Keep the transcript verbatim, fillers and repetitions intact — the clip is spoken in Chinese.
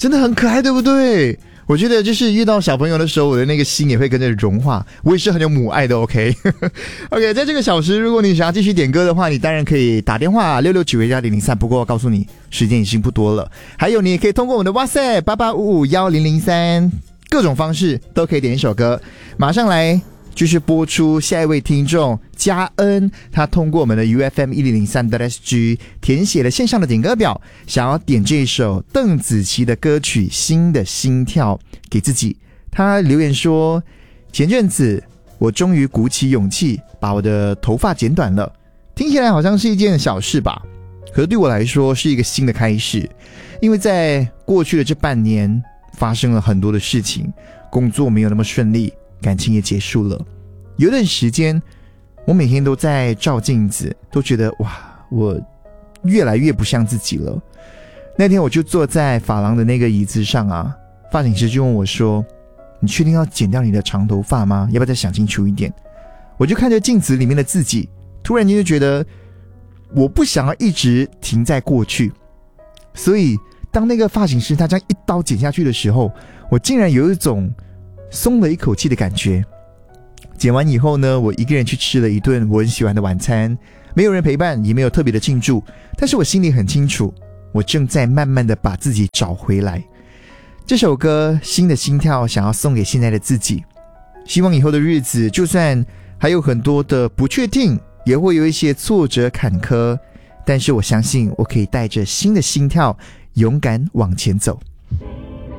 真的很可爱，对不对？我觉得就是遇到小朋友的时候，我的那个心也会跟着融化。我也是很有母爱的 ，OK 。OK， 在这个小时，如果你想要继续点歌的话，你当然可以打电话六六九一加零零三。不过我告诉你，时间已经不多了。还有，你也可以通过我们的哇塞八八五五幺零零三，各种方式都可以点一首歌。马上来。就是播出下一位听众嘉恩，他通过我们的 U F M 一零零三 S G 填写了线上的点歌表，想要点这一首邓紫棋的歌曲《新的心跳》给自己。他留言说，前阵子我终于鼓起勇气把我的头发剪短了，听起来好像是一件小事吧，可是对我来说是一个新的开始。因为在过去的这半年发生了很多的事情，工作没有那么顺利，感情也结束了。有段时间我每天都在照镜子，都觉得哇，我越来越不像自己了。那天我就坐在发廊的那个椅子上啊，发型师就问我说，你确定要剪掉你的长头发吗？要不要再想清楚一点？我就看着镜子里面的自己，突然间就觉得我不想要一直停在过去。所以当那个发型师他这样一刀剪下去的时候，我竟然有一种松了一口气的感觉。剪完以后呢，我一个人去吃了一顿我很喜欢的晚餐，没有人陪伴，也没有特别的庆祝，但是我心里很清楚，我正在慢慢的把自己找回来。这首歌《新的心跳》想要送给现在的自己，希望以后的日子就算还有很多的不确定，也会有一些挫折坎坷，但是我相信我可以带着新的心跳勇敢往前走。